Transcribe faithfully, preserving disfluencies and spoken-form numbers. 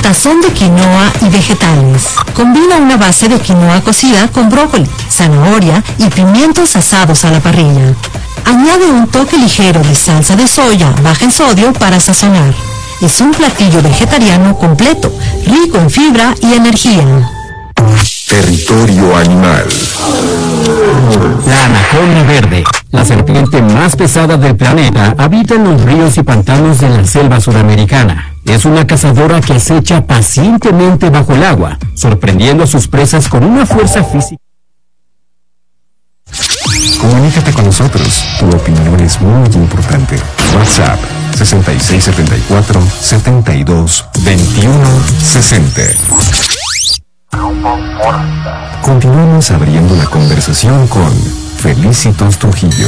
Tazón de quinoa y vegetales. Combina una base de quinoa cocida con brócoli, zanahoria y pimientos asados a la parrilla. Añade un toque ligero de salsa de soya baja en sodio para sazonar. Es un platillo vegetariano completo, rico en fibra y energía. Territorio animal. La anaconda verde, la serpiente más pesada del planeta, habita en los ríos y pantanos de la selva sudamericana. Es una cazadora que acecha pacientemente bajo el agua, sorprendiendo a sus presas con una fuerza física. Comunícate con nosotros. Tu opinión es muy importante. WhatsApp sesenta y seis setenta y cuatro setenta y dos veintiuno sesenta. Continuamos abriendo la conversación con Felicitos Trujillo.